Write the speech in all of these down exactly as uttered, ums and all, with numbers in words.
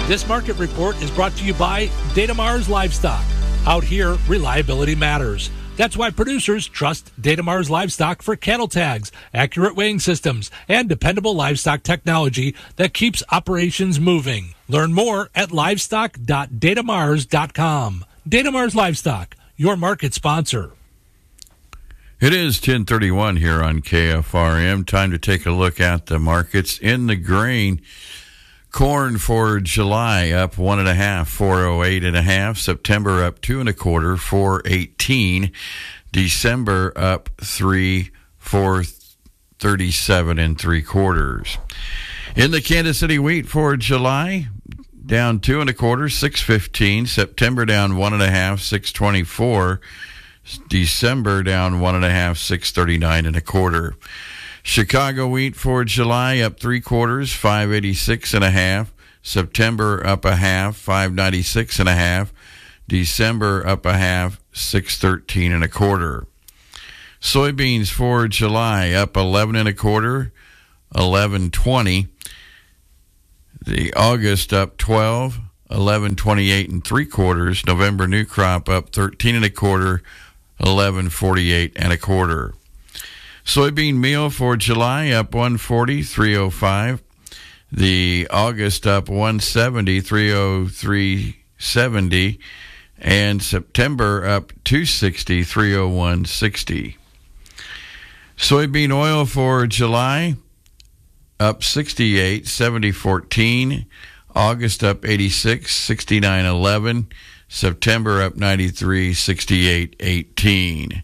This market report is brought to you by Datamars Livestock. Out here, reliability matters. That's why producers trust Datamars Livestock for cattle tags, accurate weighing systems, and dependable livestock technology that keeps operations moving. Learn more at livestock dot datamars dot com. Datamars Livestock, your market sponsor. It is ten thirty-one here on K F R M. Time to take a look at the markets in the grain. Corn for July up one and a half, four oh eight and a half. September up two and a quarter, four eighteen. December up three, four thirty-seven and three quarters. In the Kansas City wheat for July, down two and a quarter, six fifteen. September down one and a half, six twenty-four. December down one and a half, six thirty-nine and a quarter. Chicago wheat for July up three quarters, five eighty-six and a half. September up a half, five ninety-six and a half. December up a half, six thirteen and a quarter. Soybeans for July up eleven and a quarter, eleven twenty. The August up twelve, eleven twenty-eight and three quarters. November new crop up thirteen and a quarter, eleven forty-eight and a quarter. Soybean meal for July up one forty, three oh five. The August up one seventy, three oh three seventy. And September up two sixty, three oh one sixty. Soybean oil for July up sixty-eight, seventy fourteen. August up eighty-six, sixty-nine eleven. September up ninety-three, sixty-eight eighteen.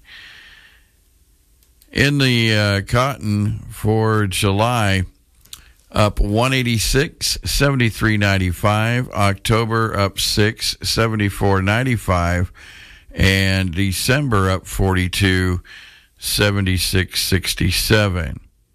In the uh, cotton for July, up one eighty-six, seventy-three ninety-five. October up six, seventy-four ninety-five. And December up forty-two, seventy-six sixty-seven.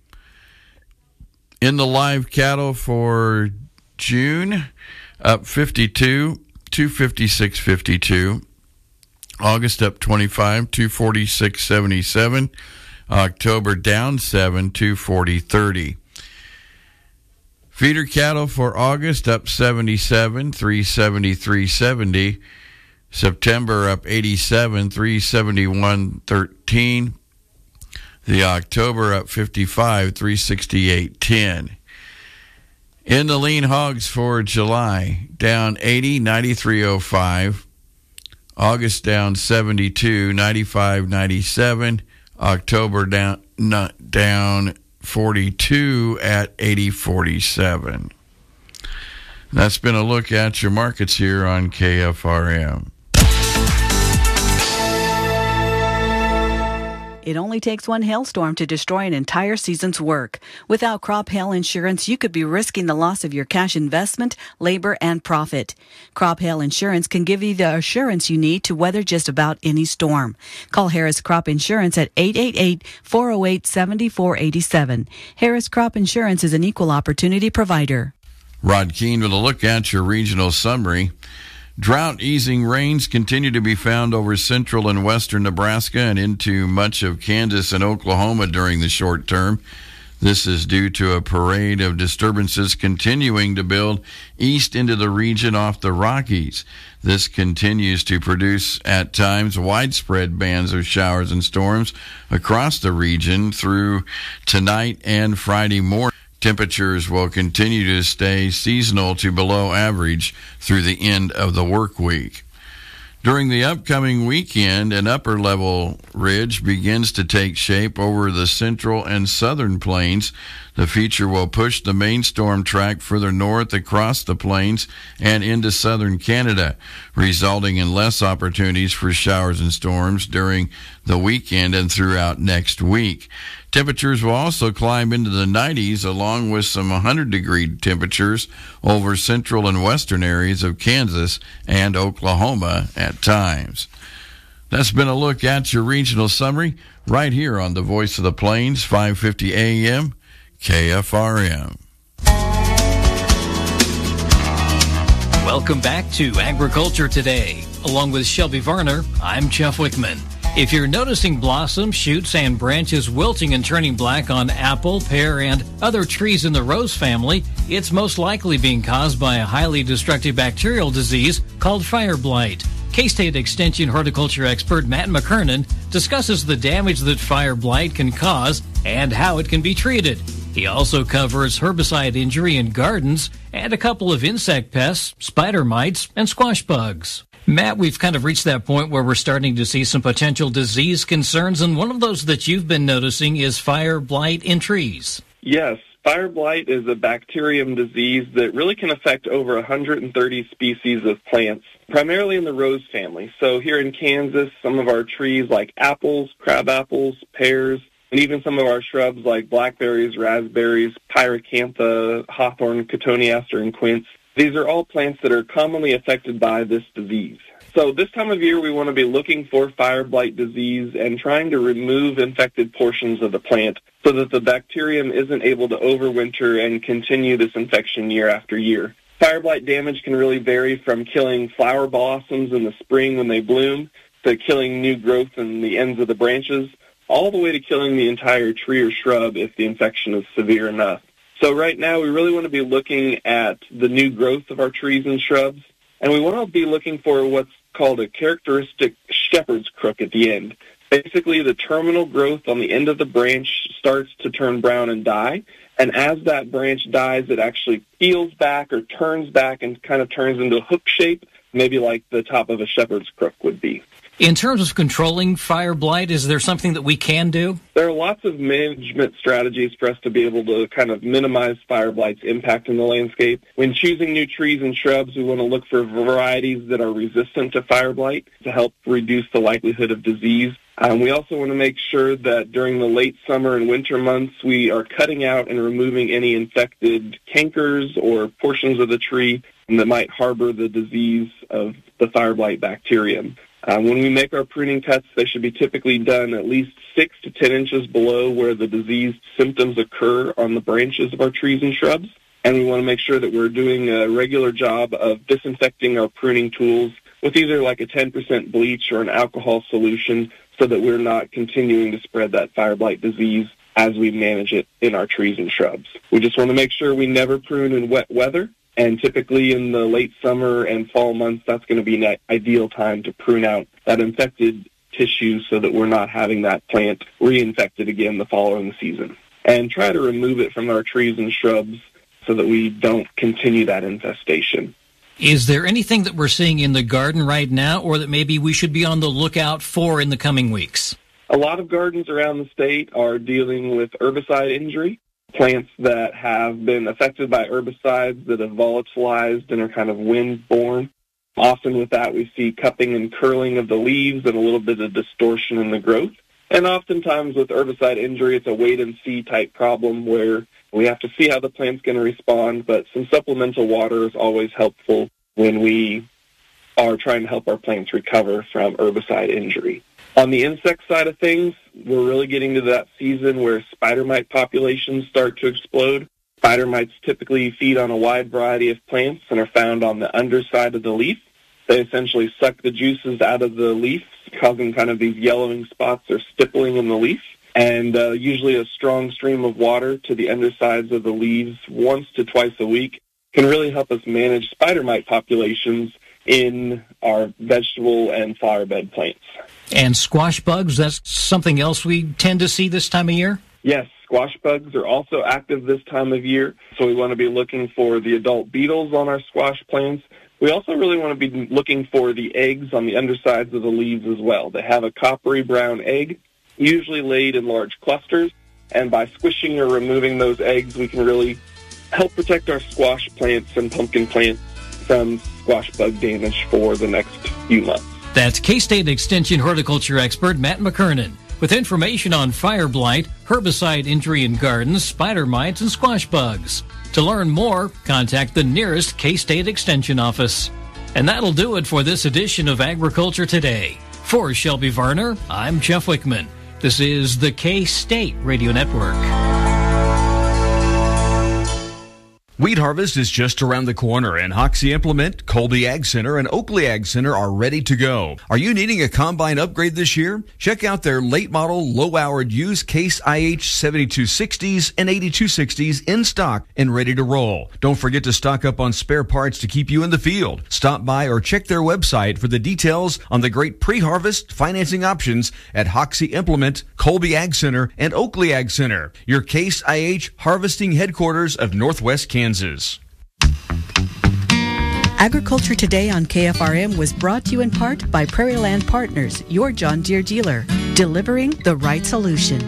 In the live cattle for June, up fifty-two, two fifty-six fifty-two. August up twenty-five, two forty-six seventy-seven. October down seven, two forty thirty. Feeder cattle for August up seventy-seven, three seventy-three seventy. September up eighty-seven, three seventy-one thirteen. The October up fifty-five, three sixty-eight ten. In the lean hogs for July, down eighty, ninety-three oh five. August down seventy-two, ninety-five ninety-seven. October down not down forty-two at eighty forty-seven. That's been a look at your markets here on K F R M. It only takes one hailstorm to destroy an entire season's work. Without crop hail insurance, you could be risking the loss of your cash investment, labor, and profit. Crop hail insurance can give you the assurance you need to weather just about any storm. Call Harris Crop Insurance at eight eight eight, four oh eight, seven four eight seven. Harris Crop Insurance is an equal opportunity provider. Rod Keene with a look at your regional summary. Drought-easing rains continue to be found over central and western Nebraska and into much of Kansas and Oklahoma during the short term. This is due to a parade of disturbances continuing to build east into the region off the Rockies. This continues to produce, at times, widespread bands of showers and storms across the region through tonight and Friday morning. Temperatures will continue to stay seasonal to below average through the end of the work week. During the upcoming weekend, an upper-level ridge begins to take shape over the central and southern plains. The feature will push the main storm track further north across the plains and into southern Canada, resulting in less opportunities for showers and storms during the weekend and throughout next week. Temperatures will also climb into the nineties, along with some one hundred degree temperatures over central and western areas of Kansas and Oklahoma at times. That's been a look at your regional summary right here on the Voice of the Plains, five fifty A M, K F R M. Welcome back to Agriculture Today. Along with Shelby Varner, I'm Jeff Wickman. If you're noticing blossoms, shoots, and branches wilting and turning black on apple, pear, and other trees in the rose family, it's most likely being caused by a highly destructive bacterial disease called fire blight. K-State Extension horticulture expert Matt McKernan discusses the damage that fire blight can cause and how it can be treated. He also covers herbicide injury in gardens and a couple of insect pests, spider mites, and squash bugs. Matt, we've kind of reached that point where we're starting to see some potential disease concerns, and one of those that you've been noticing is fire blight in trees. Yes, fire blight is a bacterium disease that really can affect over one hundred thirty species of plants, primarily in the rose family. So here in Kansas, some of our trees like apples, crab apples, pears, and even some of our shrubs like blackberries, raspberries, pyracantha, hawthorn, cotoneaster, and quince. These are all plants that are commonly affected by this disease. So this time of year, we want to be looking for fire blight disease and trying to remove infected portions of the plant so that the bacterium isn't able to overwinter and continue this infection year after year. Fire blight damage can really vary from killing flower blossoms in the spring when they bloom to killing new growth in the ends of the branches, all the way to killing the entire tree or shrub if the infection is severe enough. So right now, we really want to be looking at the new growth of our trees and shrubs, and we want to be looking for what's called a characteristic shepherd's crook at the end. Basically, the terminal growth on the end of the branch starts to turn brown and die, and as that branch dies, it actually peels back or turns back and kind of turns into a hook shape, maybe like the top of a shepherd's crook would be. In terms of controlling fire blight, is there something that we can do? There are lots of management strategies for us to be able to kind of minimize fire blight's impact in the landscape. When choosing new trees and shrubs, we want to look for varieties that are resistant to fire blight to help reduce the likelihood of disease. Um, we also want to make sure that during the late summer and winter months, we are cutting out and removing any infected cankers or portions of the tree that might harbor the disease of the fire blight bacterium. Uh, when we make our pruning cuts, they should be typically done at least six to ten inches below where the disease symptoms occur on the branches of our trees and shrubs. And we want to make sure that we're doing a regular job of disinfecting our pruning tools with either like a ten percent bleach or an alcohol solution so that we're not continuing to spread that fire blight disease as we manage it in our trees and shrubs. We just want to make sure we never prune in wet weather. And typically in the late summer and fall months, that's going to be an ideal time to prune out that infected tissue so that we're not having that plant reinfected again the following season. And try to remove it from our trees and shrubs so that we don't continue that infestation. Is there anything that we're seeing in the garden right now or that maybe we should be on the lookout for in the coming weeks? A lot of gardens around the state are dealing with herbicide injury. Plants that have been affected by herbicides that have volatilized and are kind of wind-borne. Often with that, we see cupping and curling of the leaves and a little bit of distortion in the growth. And oftentimes with herbicide injury, it's a wait-and-see type problem where we have to see how the plant's going to respond, but some supplemental water is always helpful when we are trying to help our plants recover from herbicide injury. On the insect side of things, we're really getting to that season where spider mite populations start to explode. Spider mites typically feed on a wide variety of plants and are found on the underside of the leaf. They essentially suck the juices out of the leaf, causing kind of these yellowing spots or stippling in the leaf. And uh, usually a strong stream of water to the undersides of the leaves once to twice a week can really help us manage spider mite populations in our vegetable and flower bed plants. And squash bugs, that's something else we tend to see this time of year? Yes, squash bugs are also active this time of year, so we want to be looking for the adult beetles on our squash plants. We also really want to be looking for the eggs on the undersides of the leaves as well. They have a coppery brown egg, usually laid in large clusters, and by squishing or removing those eggs, we can really help protect our squash plants and pumpkin plants from squash bug damage for the next few months. That's K-State Extension horticulture expert Matt McKernan with information on fire blight, herbicide injury in gardens, spider mites, and squash bugs. To learn more, contact the nearest K-State Extension office. And that'll do it for this edition of Agriculture Today. For Shelby Varner, I'm Jeff Wickman. This is the K-State Radio Network. Wheat harvest is just around the corner, and Hoxie Implement, Colby Ag Center, and Oakley Ag Center are ready to go. Are you needing a combine upgrade this year? Check out their late model, low-hourred used Case I H seventy-two sixties and eighty-two sixties in stock and ready to roll. Don't forget to stock up on spare parts to keep you in the field. Stop by or check their website for the details on the great pre-harvest financing options at Hoxie Implement, Colby Ag Center, and Oakley Ag Center, your Case I H harvesting headquarters of Northwest Kansas. Kansas. Agriculture Today on K F R M was brought to you in part by Prairie Land Partners, your John Deere dealer, delivering the right solution.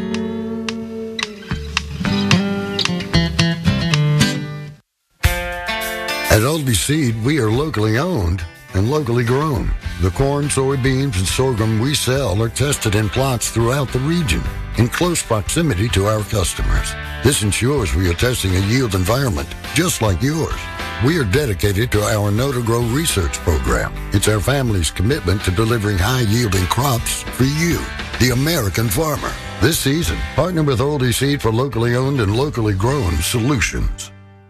At Aldi Seed, we are locally owned and locally grown. The corn, soybeans, and sorghum we sell are tested in plots throughout the region in close proximity to our customers. This ensures we are testing a yield environment just like yours. We are dedicated to our Know to Grow research program. It's our family's commitment to delivering high-yielding crops for you, the American farmer. This season, partner with Aldi Seed for locally owned and locally grown solutions.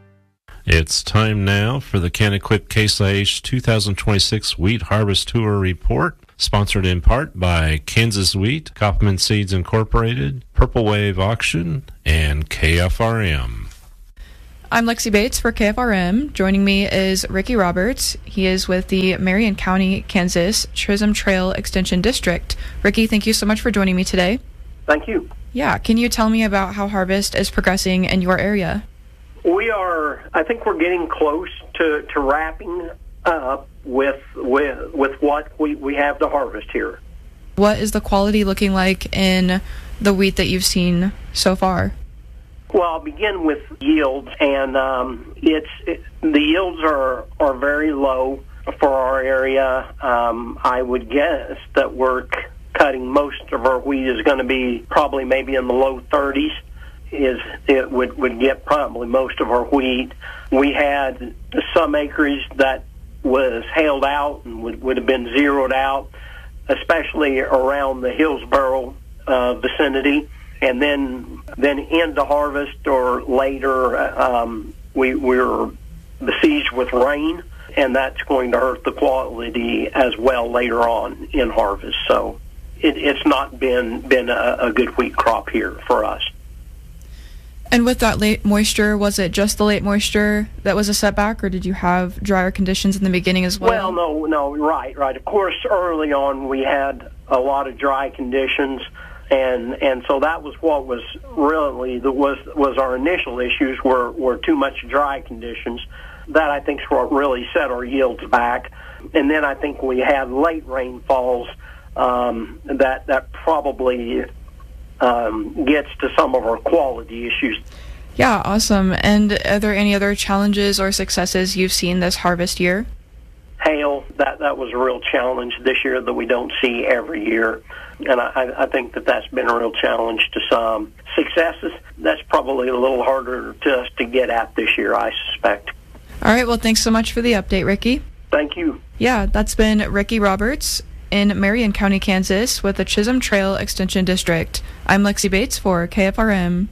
It's time now for the Can-Equip Case I H two thousand twenty-six Wheat Harvest Tour Report, sponsored in part by Kansas Wheat, Kaufman Seeds Incorporated, Purple Wave Auction, and K F R M. I'm Lexi Bates for K F R M. Joining me is Ricky Roberts. He is with the Marion County, Kansas Chisholm Trail Extension District. Ricky, thank you so much for joining me today. Thank you. Yeah, can you tell me about how harvest is progressing in your area? We are, I think we're getting close to, to wrapping up with with with what we, we have to harvest here. What is the quality looking like in the wheat that you've seen so far? Well, I'll begin with yields, and um, it's it, the yields are, are very low for our area. Um, I would guess that we're c- cutting most of our wheat is going to be probably maybe in the low thirties. Is it would, would get probably most of our wheat. We had some acreage that was hailed out and would, would have been zeroed out, especially around the Hillsboro uh, vicinity. And then then into harvest or later, um, we, we were besieged with rain, and that's going to hurt the quality as well later on in harvest. So it, it's not been, been a, a good wheat crop here for us. And with that late moisture, was it just the late moisture that was a setback, or did you have drier conditions in the beginning as well? Well, no, no, right, right. Of course, early on we had a lot of dry conditions, and and so that was what was really the, was was our initial issues were were too much dry conditions. That I think is what really set our yields back. And then I think we had late rainfalls um, that that probably. Um, gets to some of our quality issues. Yeah, awesome. And are there any other challenges or successes you've seen this harvest year? Hail, that, that was a real challenge this year that we don't see every year. And I, I think that that's been a real challenge to some. Successes, that's probably a little harder to us to get at this year, I suspect. All right, well, thanks so much for the update, Ricky. Thank you. Yeah, that's been Ricky Roberts in Marion County, Kansas, with the Chisholm Trail Extension District. I'm Lexi Bates for K F R M.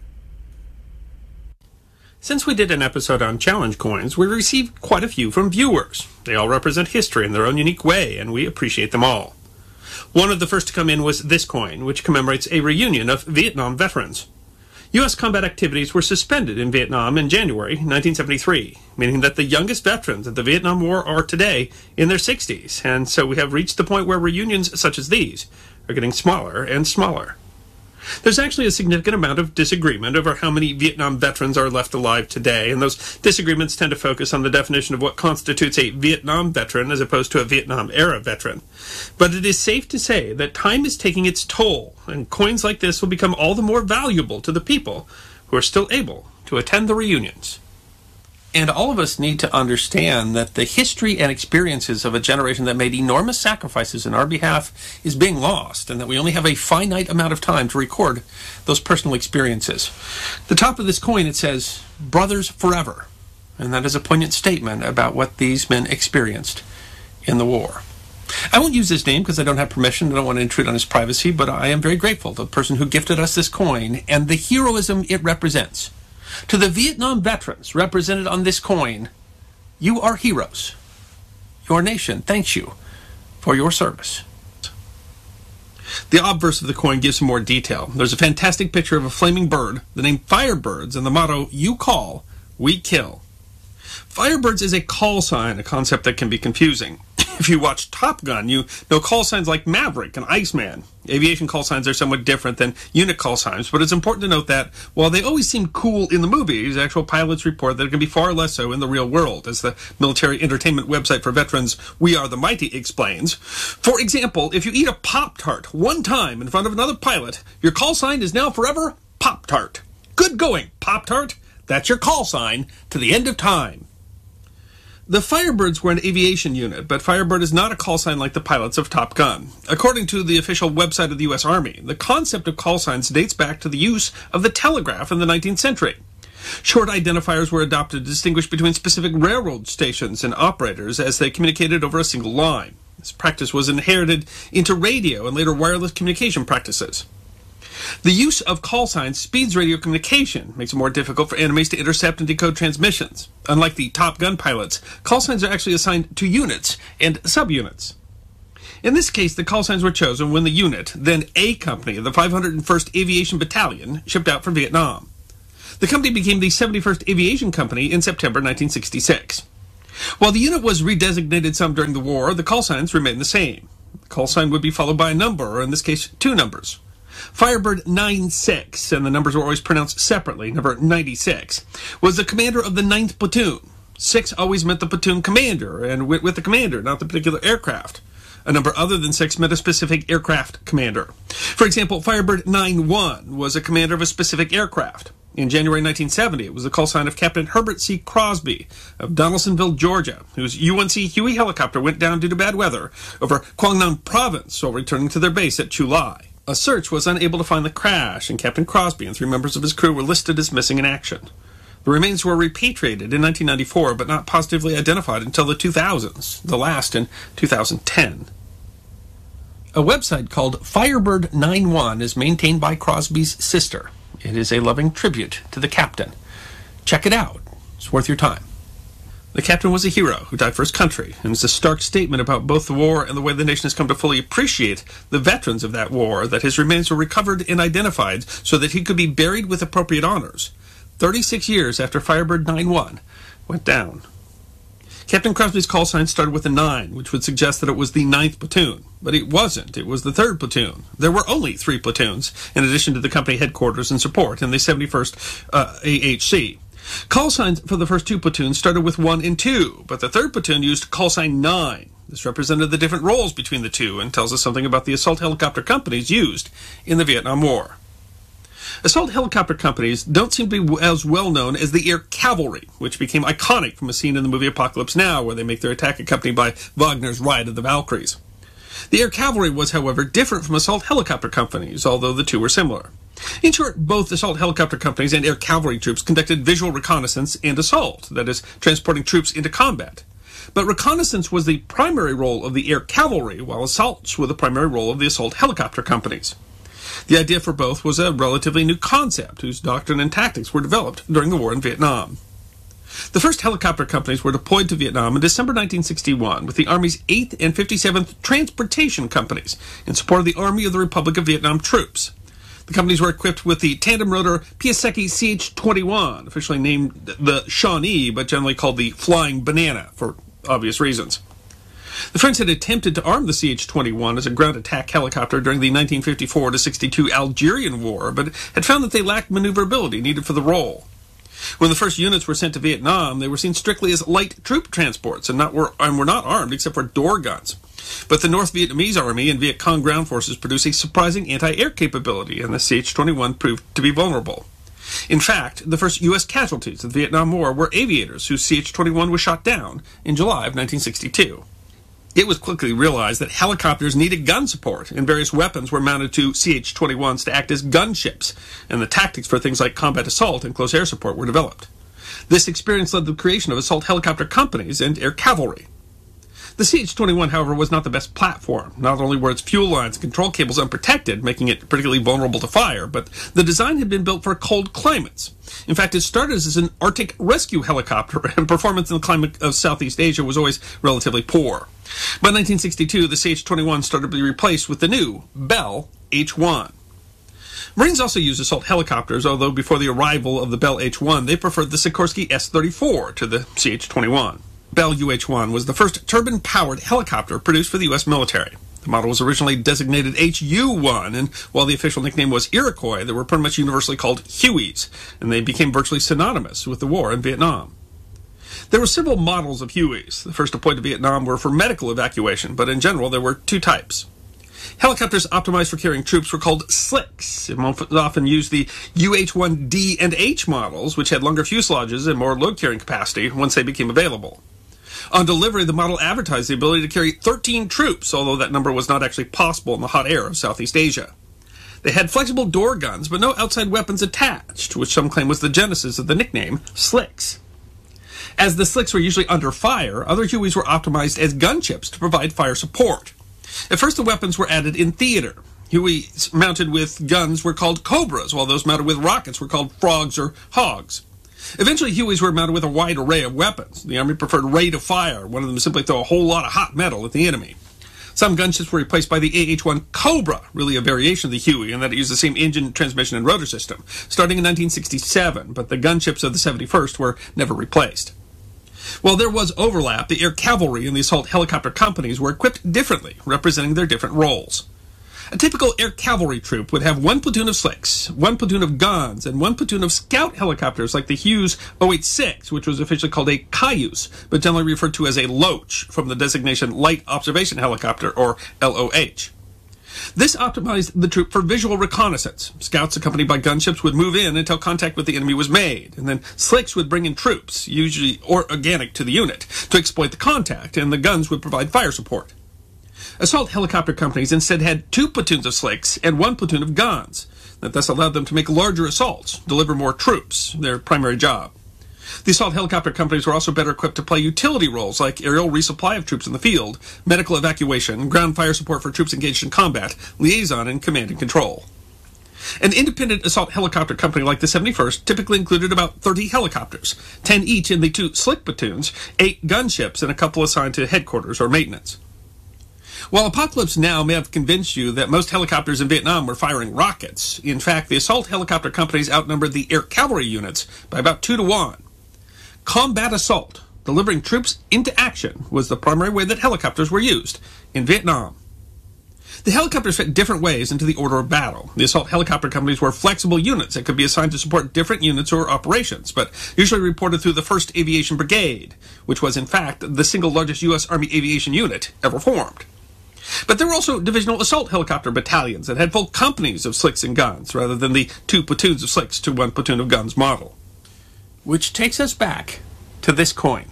Since we did an episode on challenge coins, we received quite a few from viewers. They all represent history in their own unique way, and we appreciate them all. One of the first to come in was this coin, which commemorates a reunion of Vietnam veterans. U S combat activities were suspended in Vietnam in January nineteen seventy-three, meaning that the youngest veterans of the Vietnam War are today in their sixties, and so we have reached the point where reunions such as these are getting smaller and smaller. There's actually a significant amount of disagreement over how many Vietnam veterans are left alive today, and those disagreements tend to focus on the definition of what constitutes a Vietnam veteran as opposed to a Vietnam-era veteran. But it is safe to say that time is taking its toll, and coins like this will become all the more valuable to the people who are still able to attend the reunions. And all of us need to understand that the history and experiences of a generation that made enormous sacrifices in our behalf is being lost, and that we only have a finite amount of time to record those personal experiences. The top of this coin, it says, "Brothers Forever," and that is a poignant statement about what these men experienced in the war. I won't use his name because I don't have permission. I don't want to intrude on his privacy, but I am very grateful to the person who gifted us this coin and the heroism it represents. To the Vietnam veterans represented on this coin, you are heroes. Your nation thanks you for your service. The obverse of the coin gives some more detail. There's a fantastic picture of a flaming bird, the name Firebirds, and the motto, you call, we kill. Firebirds is a call sign, a concept that can be confusing. If you watch Top Gun, you know call signs like Maverick and Iceman. Aviation call signs are somewhat different than unit call signs, but it's important to note that while they always seem cool in the movies, actual pilots report that it can be far less so in the real world, as the military entertainment website for veterans We Are the Mighty explains. For example, if you eat a Pop-Tart one time in front of another pilot, your call sign is now forever Pop-Tart. Good going, Pop-Tart. That's your call sign to the end of time. The Firebirds were an aviation unit, but Firebird is not a call sign like the pilots of Top Gun. According to the official website of the U S Army, the concept of call signs dates back to the use of the telegraph in the nineteenth century. Short identifiers were adopted to distinguish between specific railroad stations and operators as they communicated over a single line. This practice was inherited into radio and later wireless communication practices. The use of call signs speeds radio communication, makes it more difficult for enemies to intercept and decode transmissions. Unlike the Top Gun pilots, call signs are actually assigned to units and subunits. In this case, the call signs were chosen when the unit, then A Company of the five hundred first Aviation Battalion, shipped out from Vietnam. The company became the seventy-first Aviation Company in September nineteen sixty-six. While the unit was redesignated some during the war, the call signs remained the same. The call sign would be followed by a number, or in this case, two numbers. Firebird ninety-six, and the numbers were always pronounced separately, number ninety-six, was the commander of the ninth Platoon. Six always meant the platoon commander, and went with the commander, not the particular aircraft. A number other than six meant a specific aircraft commander. For example, Firebird ninety-one was a commander of a specific aircraft. In January nineteen seventy, it was the call sign of Captain Herbert C. Crosby of Donaldsonville, Georgia, whose U N C Huey helicopter went down due to bad weather over Quang Nam Province while returning to their base at Chu Lai. A search was unable to find the crash, and Captain Crosby and three members of his crew were listed as missing in action. The remains were repatriated in nineteen ninety-four, but not positively identified until the two thousands, the last in two thousand ten. A website called Firebird ninety-one is maintained by Crosby's sister. It is a loving tribute to the captain. Check it out. It's worth your time. The captain was a hero who died for his country, and it's a stark statement about both the war and the way the nation has come to fully appreciate the veterans of that war that his remains were recovered and identified so that he could be buried with appropriate honors, thirty-six years after Firebird ninety-one went down. Captain Crosby's call sign started with a nine, which would suggest that it was the ninth Platoon, but it wasn't. It was the third Platoon. There were only three platoons, in addition to the company headquarters and support in the seventy-first uh, A H C. Call signs for the first two platoons started with one and two, but the third platoon used call sign nine. This represented the different roles between the two and tells us something about the assault helicopter companies used in the Vietnam War. Assault helicopter companies don't seem to be as well known as the Air Cavalry, which became iconic from a scene in the movie Apocalypse Now, where they make their attack accompanied by Wagner's Ride of the Valkyries. The Air Cavalry was, however, different from assault helicopter companies, although the two were similar. In short, both assault helicopter companies and air cavalry troops conducted visual reconnaissance and assault, that is, transporting troops into combat. But reconnaissance was the primary role of the air cavalry, while assaults were the primary role of the assault helicopter companies. The idea for both was a relatively new concept, whose doctrine and tactics were developed during the war in Vietnam. The first helicopter companies were deployed to Vietnam in December nineteen sixty-one with the Army's eighth and fifty-seventh Transportation Companies in support of the Army of the Republic of Vietnam troops. The companies were equipped with the tandem-rotor Piasecki C H twenty-one, officially named the Shawnee, but generally called the Flying Banana, for obvious reasons. The French had attempted to arm the C H twenty-one as a ground attack helicopter during the nineteen fifty-four to sixty-two Algerian War, but had found that they lacked maneuverability needed for the role. When the first units were sent to Vietnam, they were seen strictly as light troop transports and, not were, and were not armed except for door guns. But the North Vietnamese Army and Viet Cong ground forces produced a surprising anti-air capability, and the C H twenty-one proved to be vulnerable. In fact, the first U S casualties of the Vietnam War were aviators whose C H twenty-one was shot down in July of nineteen sixty-two. It was quickly realized that helicopters needed gun support, and various weapons were mounted to C H twenty-ones to act as gunships, and the tactics for things like combat assault and close air support were developed. This experience led to the creation of assault helicopter companies and air cavalry. The C H twenty-one, however, was not the best platform. Not only were its fuel lines and control cables unprotected, making it particularly vulnerable to fire, but the design had been built for cold climates. In fact, it started as an Arctic rescue helicopter, and performance in the climate of Southeast Asia was always relatively poor. By nineteen sixty-two, the C H twenty-one started to be replaced with the new Bell H one. Marines also used assault helicopters, although before the arrival of the Bell H one, they preferred the Sikorsky S thirty-four to the C H twenty-one. Bell U H one was the first turbine-powered helicopter produced for the U S military. The model was originally designated H U one, and while the official nickname was Iroquois, they were pretty much universally called Hueys, and they became virtually synonymous with the war in Vietnam. There were several models of Hueys. The first deployed to Vietnam were for medical evacuation, but in general there were two types. Helicopters optimized for carrying troops were called slicks, and often used the U H one D and H models, which had longer fuselages and more load-carrying capacity once they became available. On delivery, the model advertised the ability to carry thirteen troops, although that number was not actually possible in the hot air of Southeast Asia. They had flexible door guns, but no outside weapons attached, which some claim was the genesis of the nickname slicks. As the slicks were usually under fire, other Hueys were optimized as gunships to provide fire support. At first, the weapons were added in theater. Hueys mounted with guns were called Cobras, while those mounted with rockets were called Frogs or Hogs. Eventually, Hueys were mounted with a wide array of weapons. The Army preferred rate of fire, one of them simply throw a whole lot of hot metal at the enemy. Some gunships were replaced by the A H one Cobra, really a variation of the Huey, in that it used the same engine, transmission, and rotor system, starting in nineteen sixty-seven, but the gunships of the seventy-first were never replaced. While there was overlap, the air cavalry and the assault helicopter companies were equipped differently, representing their different roles. A typical air cavalry troop would have one platoon of slicks, one platoon of guns, and one platoon of scout helicopters like the Hughes oh eighty-six, which was officially called a Cayuse, but generally referred to as a Loach, from the designation Light Observation Helicopter, or L O H. This optimized the troop for visual reconnaissance. Scouts accompanied by gunships would move in until contact with the enemy was made, and then slicks would bring in troops, usually organic to the unit, to exploit the contact, and the guns would provide fire support. Assault helicopter companies instead had two platoons of slicks and one platoon of guns. That thus allowed them to make larger assaults, deliver more troops, their primary job. The assault helicopter companies were also better equipped to play utility roles like aerial resupply of troops in the field, medical evacuation, ground fire support for troops engaged in combat, liaison, and command and control. An independent assault helicopter company like the seventy-first typically included about thirty helicopters, ten each in the two slick platoons, eight gunships, and a couple assigned to headquarters or maintenance. While Apocalypse Now may have convinced you that most helicopters in Vietnam were firing rockets, in fact, the assault helicopter companies outnumbered the air cavalry units by about two to one. Combat assault, delivering troops into action, was the primary way that helicopters were used in Vietnam. The helicopters fit different ways into the order of battle. The assault helicopter companies were flexible units that could be assigned to support different units or operations, but usually reported through the first Aviation Brigade, which was in fact the single largest U S Army aviation unit ever formed. But there were also divisional assault helicopter battalions that had full companies of slicks and guns, rather than the two platoons of slicks to one platoon of guns model. Which takes us back to this coin.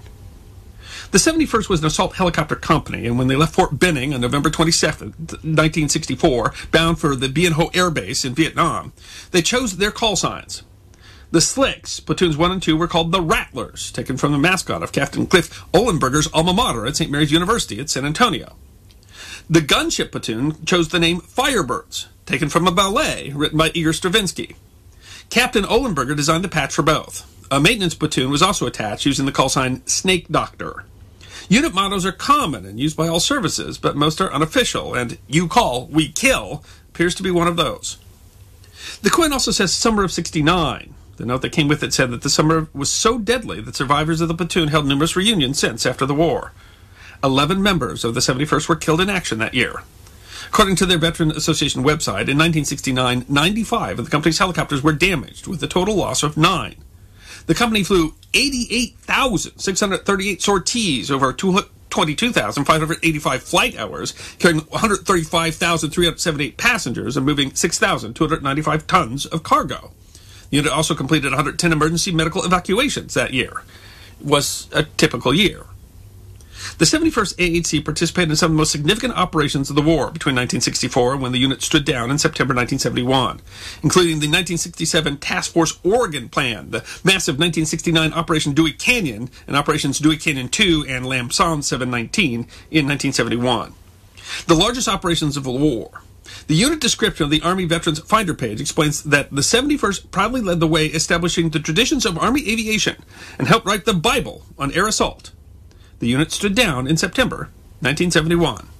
The seventy-first was an assault helicopter company, and when they left Fort Benning on November twenty-seventh, nineteen sixty-four, bound for the Bien Ho Air Base in Vietnam, they chose their call signs. The Slicks, platoons one and two, were called the Rattlers, taken from the mascot of Captain Cliff Olenberger's alma mater at Saint Mary's University at San Antonio. The gunship platoon chose the name Firebirds, taken from a ballet written by Igor Stravinsky. Captain Olenberger designed the patch for both. A maintenance platoon was also attached using the call sign Snake Doctor. Unit mottos are common and used by all services, but most are unofficial, and "You call, we kill" appears to be one of those. The coin also says Summer of sixty-nine. The note that came with it said that the summer was so deadly that survivors of the platoon held numerous reunions since after the war. Eleven members of the seventy-first were killed in action that year. According to their Veteran Association website, in nineteen sixty-nine, ninety-five of the company's helicopters were damaged, with a total loss of nine. The company flew eighty-eight thousand six hundred thirty-eight sorties over twenty-two thousand five hundred eighty-five flight hours, carrying one hundred thirty-five thousand three hundred seventy-eight passengers and moving six thousand two hundred ninety-five tons of cargo. The unit also completed one hundred ten emergency medical evacuations that year. It was a typical year. The seventy-first A H C participated in some of the most significant operations of the war between nineteen sixty-four and when the unit stood down in September nineteen seventy-one, including the nineteen sixty-seven Task Force Oregon Plan, the massive nineteen sixty-nine Operation Dewey Canyon, and Operations Dewey Canyon two and Lamson seven nineteen in nineteen seventy-one. The largest operations of the war. The unit description of the Army Veterans Finder page explains that the seventy-first proudly led the way establishing the traditions of Army aviation and helped write the Bible on air assault. The unit stood down in September nineteen seventy-one.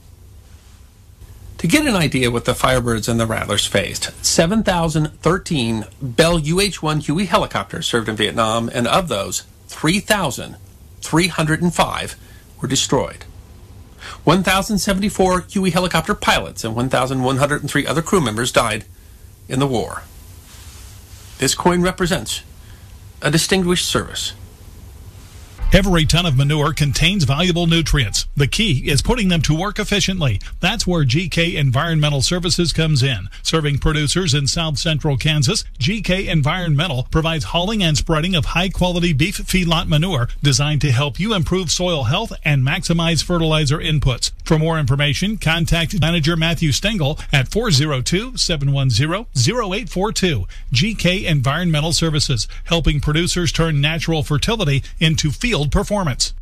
To get an idea what the Firebirds and the Rattlers faced, seven thousand thirteen Bell U H one Huey helicopters served in Vietnam, and of those, three thousand three hundred five were destroyed. one thousand seventy-four Huey helicopter pilots and one thousand one hundred three other crew members died in the war. This coin represents a distinguished service. Every ton of manure contains valuable nutrients. The key is putting them to work efficiently. That's where G K Environmental Services comes in. Serving producers in south central Kansas, G K Environmental provides hauling and spreading of high-quality beef feedlot manure designed to help you improve soil health and maximize fertilizer inputs. For more information, contact Manager Matthew Stengel at four oh two, seven one zero, zero eight four two. G K Environmental Services, helping producers turn natural fertility into field performance.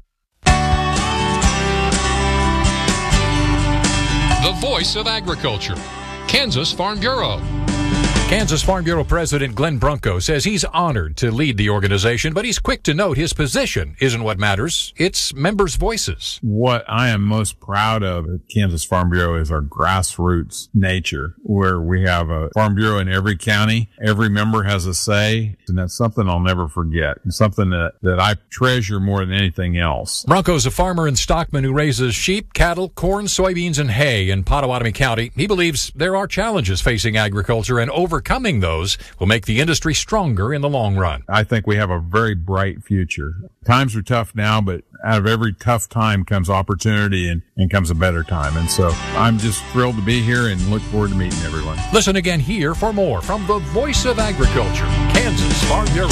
The voice of agriculture, Kansas Farm Bureau. Kansas Farm Bureau President Glenn Brunko says he's honored to lead the organization, but he's quick to note his position isn't what matters. It's members' voices. What I am most proud of at Kansas Farm Bureau is our grassroots nature, where we have a Farm Bureau in every county. Every member has a say, and that's something I'll never forget. It's something that, that I treasure more than anything else. Brunko's a farmer in Stockman who raises sheep, cattle, corn, soybeans, and hay in Pottawatomie County. He believes there are challenges facing agriculture, and over Overcoming those will make the industry stronger in the long run. I think we have a very bright future. Times are tough now, but out of every tough time comes opportunity and, and comes a better time. And so I'm just thrilled to be here and look forward to meeting everyone. Listen again here for more from the Voice of Agriculture, Kansas Farm Bureau.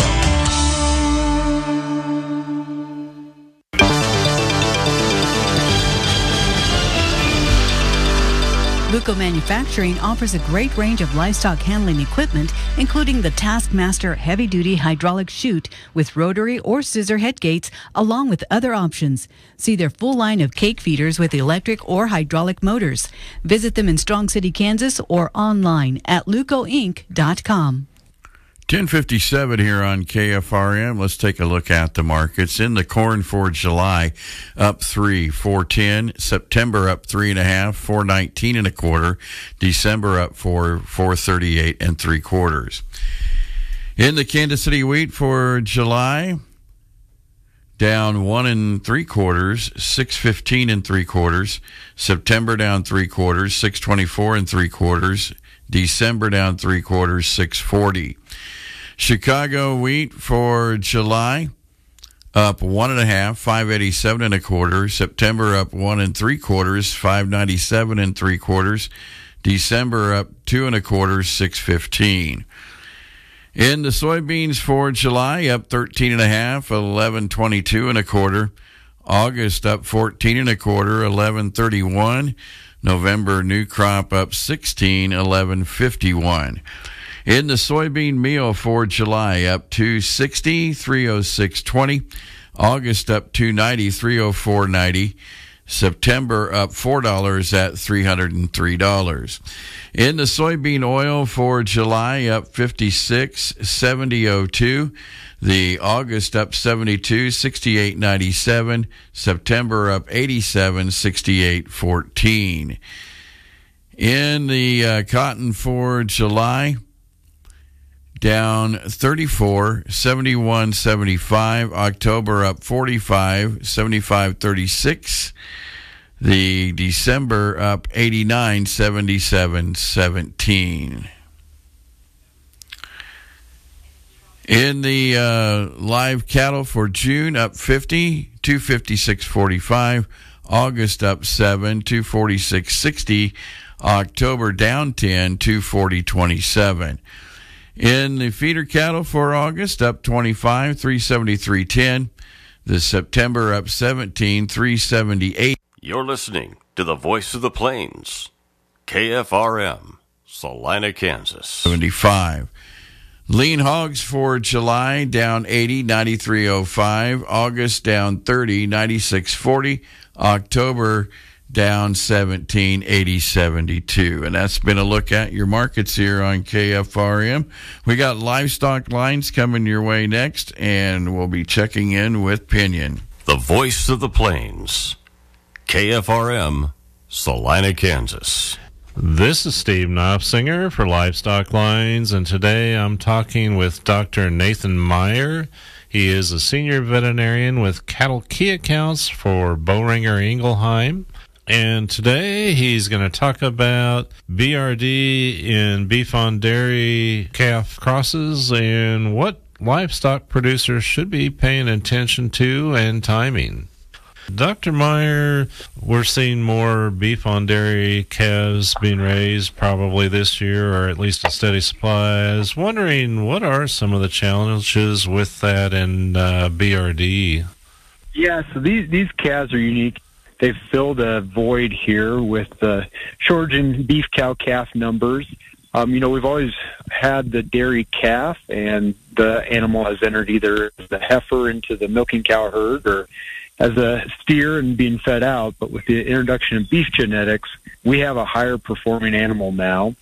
Luco Manufacturing offers a great range of livestock handling equipment, including the Taskmaster heavy-duty hydraulic chute with rotary or scissor head gates, along with other options. See their full line of cake feeders with electric or hydraulic motors. Visit them in Strong City, Kansas, or online at luco inc dot com. ten fifty-seven here on K F R M. Let's take a look at the markets. In the corn for July, up three, four ten. September up three and a half, four nineteen and a quarter. December up four, four thirty-eight and three quarters. In the Kansas City wheat for July, down one and three quarters, six fifteen and three quarters. September down three quarters, six twenty-four and three quarters. December down three quarters, six forty. Chicago wheat for July up one and a half, five eighty-seven and a quarter. September up one and three quarters, five ninety-seven and three quarters. December up two and a quarter, six fifteen. In the soybeans for July, up thirteen and a half, eleven twenty-two and a quarter. August up fourteen and a quarter, eleven thirty-one. November new crop up sixteen, eleven fifty-one. In the soybean meal for July, up two sixty, three oh six twenty. August up two ninety, three oh four ninety. September up four dollars at three hundred three dollars. In the soybean oil for July, up fifty-six, seventy oh two. The August up seventy-two, sixty-eight ninety-seven. September up eighty-seven, sixty-eight fourteen. In the uh, cotton for July, down thirty-four, seventy-one seventy-five. October up forty-five, seventy-five thirty-six. The December up eighty-nine, seventy-seven seventeen. In the uh, live cattle for June, up fifty, two fifty-six forty-five. August up seven, two forty-six sixty. October down ten, two forty twenty-seven. In the feeder cattle for August, up twenty-five, three seventy-three ten. The September up seventeen, three seventy-eight. You're listening to the Voice of the Plains, K F R M, Salina, Kansas. seventy-five. Lean hogs for July down eighty, ninety-three oh five. August down thirty, ninety-six forty. October down seventeen, eighty seventy-two. And that's been a look at your markets here on K F R M. We got livestock lines coming your way next, and we'll be checking in with Pinion. The Voice of the Plains, K F R M, Salina, Kansas. This is Steve Knopfsinger for Livestock Lines, and today I'm talking with Doctor Nathan Meyer. He is a senior veterinarian with cattle key accounts for Boehringer Ingelheim. And today he's going to talk about B R D in beef on dairy calf crosses and what livestock producers should be paying attention to and timing. Doctor Meyer, we're seeing more beef on dairy calves being raised probably this year, or at least a steady supply. I was wondering, what are some of the challenges with that and uh, B R D? Yeah, so these, these calves are unique. They've filled a void here with the shortage in beef cow calf numbers. Um, you know, we've always had the dairy calf, and the animal has entered either as the heifer into the milking cow herd or as a steer and being fed out. But with the introduction of beef genetics, we have a higher performing animal now,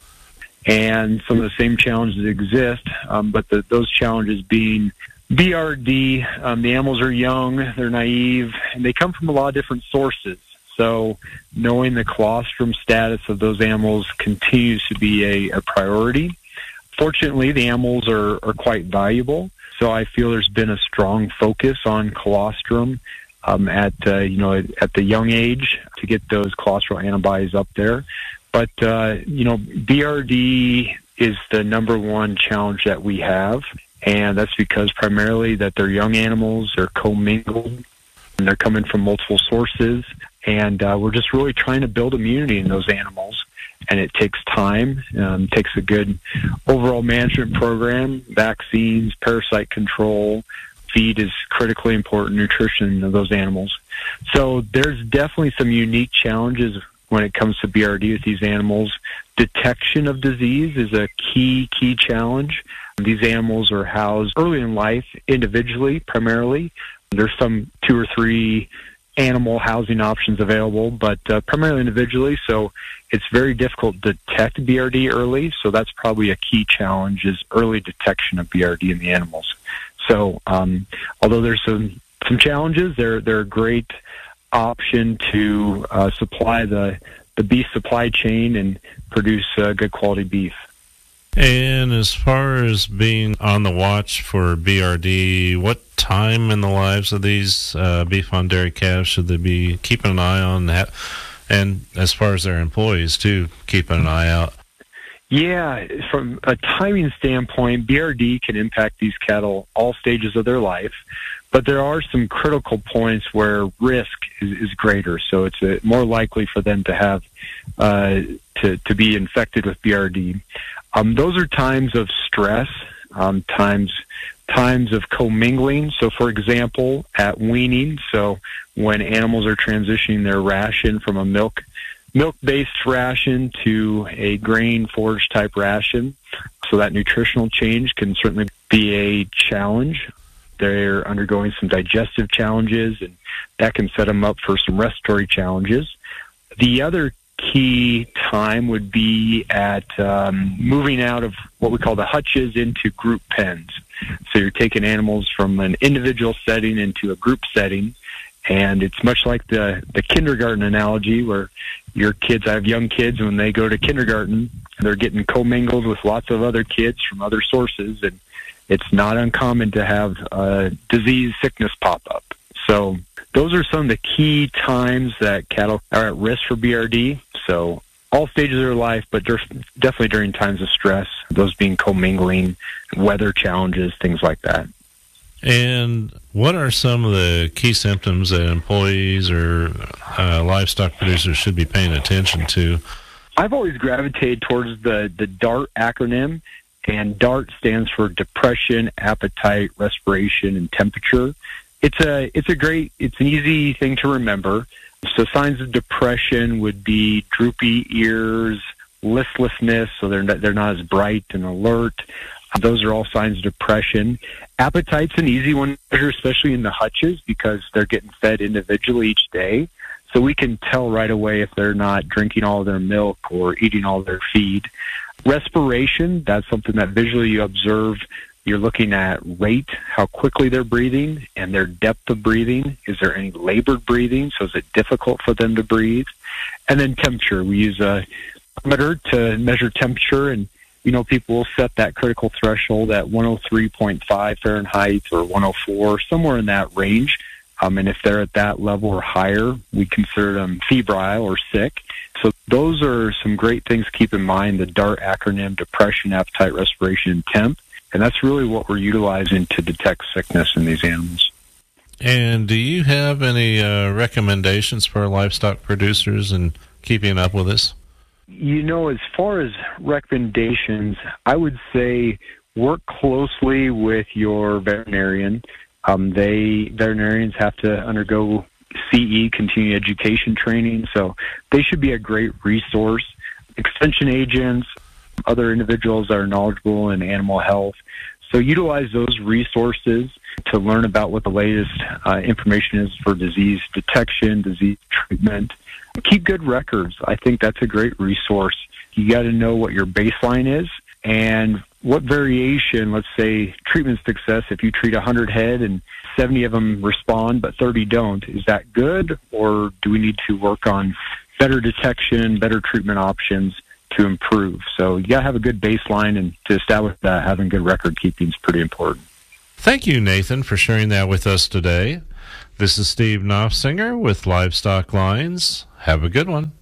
and some of the same challenges exist, um, but the, those challenges being B R D. Um, the animals are young, they're naive, and they come from a lot of different sources. So knowing the colostrum status of those animals continues to be a, a priority. Fortunately, the animals are, are quite valuable, so I feel there's been a strong focus on colostrum Um, at uh, you know at the young age to get those colostral antibodies up there. But uh, you know B R D is the number one challenge that we have, and that's because primarily that they're young animals, they're commingled, and they're coming from multiple sources, and uh, we're just really trying to build immunity in those animals, and it takes time. Um, it takes a good overall management program, vaccines, parasite control. Feed is critically important, nutrition of those animals. So there's definitely some unique challenges when it comes to B R D with these animals. Detection of disease is a key, key challenge. These animals are housed early in life, individually, primarily. There's some two or three animal housing options available, but uh, primarily individually. So it's very difficult to detect B R D early. So that's probably a key challenge, is early detection of B R D in the animals. So, um, although there's some, some challenges, they're, they're a great option to uh, supply the, the beef supply chain and produce uh, good quality beef. And as far as being on the watch for B R D, what time in the lives of these uh, beef on dairy calves should they be keeping an eye on that? And as far as their employees, too, keeping an eye out? Yeah, from a timing standpoint, B R D can impact these cattle all stages of their life, but there are some critical points where risk is, is greater. So it's a, more likely for them to have uh, to to be infected with B R D. Um, those are times of stress, um, times times of commingling. So, for example, at weaning, so when animals are transitioning their ration from a milk milk-based ration to a grain forage type ration. So that nutritional change can certainly be a challenge. They're undergoing some digestive challenges, and that can set them up for some respiratory challenges. The other key time would be at um, moving out of what we call the hutches into group pens. So you're taking animals from an individual setting into a group setting, and it's much like the, the kindergarten analogy where your kids, I have young kids, when they go to kindergarten, they're getting commingled with lots of other kids from other sources, and it's not uncommon to have uh, disease, sickness pop up. So those are some of the key times that cattle are at risk for B R D. So all stages of their life, but definitely during times of stress, those being commingling, weather challenges, things like that. And what are some of the key symptoms that employees or uh, livestock producers should be paying attention to? I've always gravitated towards the, the DART acronym, and DART stands for depression, appetite, respiration, and temperature. It's a it's a great it's an easy thing to remember. So signs of depression would be droopy ears, listlessness, so they're not, they're not as bright and alert. Those are all signs of depression. Appetite's an easy one to measure, especially in the hutches, because they're getting fed individually each day. So we can tell right away if they're not drinking all their milk or eating all their feed. Respiration, that's something that visually you observe. You're looking at rate, how quickly they're breathing, and their depth of breathing. Is there any labored breathing? So is it difficult for them to breathe? And then temperature. We use a thermometer to measure temperature, and you know, people will set that critical threshold at one oh three point five Fahrenheit or one oh four, somewhere in that range. Um, and if they're at that level or higher, we consider them febrile or sick. So those are some great things to keep in mind, the DART acronym: depression, appetite, respiration, and temp. And that's really what we're utilizing to detect sickness in these animals. And do you have any uh, recommendations for livestock producers in keeping up with this? You know, as far as recommendations, I would say work closely with your veterinarian. Um, they veterinarians have to undergo C E, continuing education training, so they should be a great resource. Extension agents, other individuals that are knowledgeable in animal health. So utilize those resources to learn about what the latest uh, information is for disease detection, disease treatment. Keep good records. I think that's a great resource. You got to know what your baseline is and what variation, let's say treatment success, if you treat one hundred head and seventy of them respond but thirty don't, is that good, or do we need to work on better detection, better treatment options to improve? So you got to have a good baseline, and to establish that, having good record keeping is pretty important. Thank you, Nathan, for sharing that with us today. This is Steve Knopfsinger with Livestock Lines. Have a good one.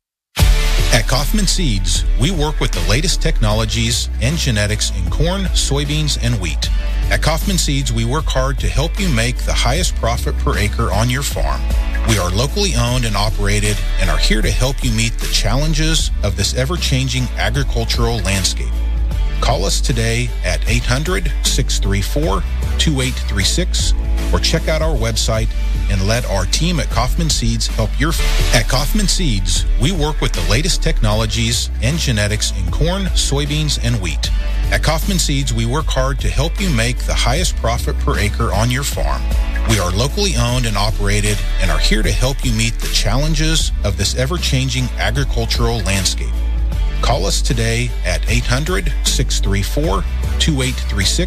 At Kaufman Seeds, we work with the latest technologies and genetics in corn, soybeans, and wheat. At Kaufman Seeds, we work hard to help you make the highest profit per acre on your farm. We are locally owned and operated and are here to help you meet the challenges of this ever-changing agricultural landscape. Call us today at eight hundred, six three four, two eight three six or check out our website and let our team at Kaufman Seeds help your farm. At Kaufman Seeds, we work with the latest technologies and genetics in corn, soybeans, and wheat. At Kaufman Seeds, we work hard to help you make the highest profit per acre on your farm. We are locally owned and operated and are here to help you meet the challenges of this ever-changing agricultural landscape. Call us today at eight hundred, six three four, two eight three six